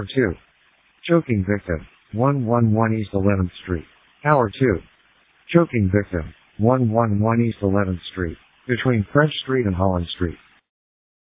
2. Choking victim, 111 East 11th Street. Hour 2. Choking victim, 111 East 11th Street, between French Street and Holland Street.